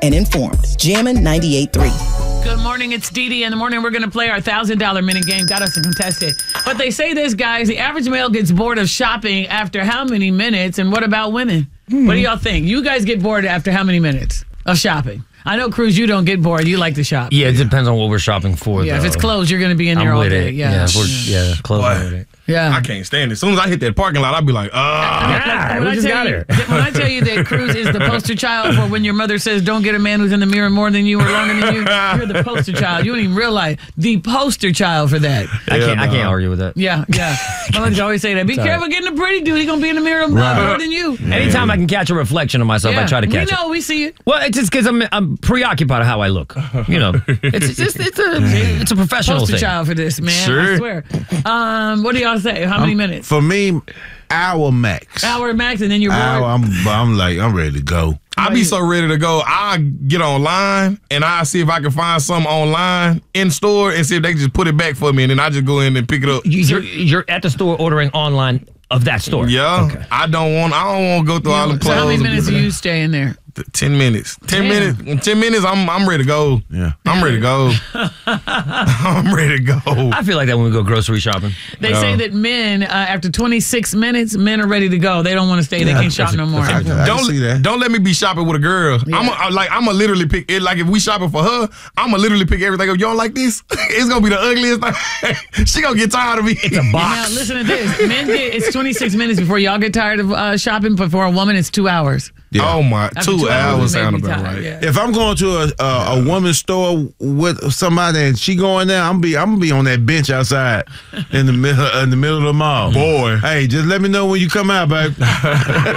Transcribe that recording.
and informed. Jammin' 98.3. Good morning, it's Dee Dee. In the morning, we're going to play our $1,000 minute game. Got us a contestant. But they say this, guys, the average male gets bored of shopping after how many minutes? And what about women? What do y'all think? You guys get bored after how many minutes of shopping? I know, Cruz, you don't get bored. You like to shop. Yeah, it depends on what we're shopping for. Yeah, though. if it's clothes, you're going to be in there all day. Yeah, clothes. I'm with it. Yeah. I can't stand it. As soon as I hit that parking lot, I'll be like, When I tell you that Cruz is the poster child for when your mother says don't get a man who's in the mirror more than you or longer than you, you're the poster child. You don't even realize the poster child for that. I can't argue with that. Yeah. My mother always say that. Be careful getting a pretty dude. He's going to be in the mirror more than you. Anytime I can catch a reflection of myself, I try to catch it. We know. We see it. Well, it's just because I'm preoccupied with how I look. You know, it's a professional Poster thing. child for this, man. Sure. I swear. What do y'all say? How many minutes? For me, hour max. Hour max, and then you're bored. Hour, I'm ready to go. I be so ready to go. I get online and I see if I can find something online in store and see if they can just put it back for me, and then I just go in and pick it up. You're at the store ordering online of that store. Yeah. Okay. I don't want to go through all the So clothes. how many minutes do you stay in there? 10 minutes. 10 minutes. 10 minutes. I'm ready to go. Yeah. I'm ready to go. I'm ready to go. I feel like that when we go grocery shopping. They say that men, after 26 minutes, men are ready to go. They don't want to stay. They can't shop no more. I can see that. Don't let me be shopping with a girl. Yeah. I'm gonna literally pick it. Like if we shopping for her, I'm gonna literally pick everything up. You don't like this? It's gonna be the ugliest thing. She gonna get tired of me. It's a box. Now, listen to this. It's 26 minutes before y'all get tired of shopping, but for a woman, it's 2 hours. Yeah. Oh my, After 2 hours it may sound be about tired, right. yeah. If I'm going to a woman's store with somebody and she going there, I'm gonna be on that bench outside in the middle of the mall. Boy. Hey, just let me know when you come out, babe.